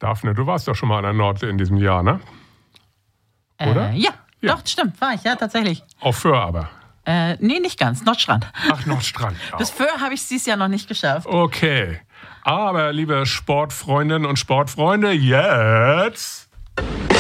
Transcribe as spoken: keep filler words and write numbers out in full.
Daphne, du warst doch schon mal an der Nordsee in diesem Jahr, ne? Oder? Äh, ja, Ja. doch, stimmt, war ich, ja, tatsächlich. Auf Föhr aber. Äh, nee, nicht ganz, Nordstrand. Ach, Nordstrand. Ja. Bis Föhr habe ich es dieses Jahr noch nicht geschafft. Okay. Aber, liebe Sportfreundinnen und Sportfreunde, jetzt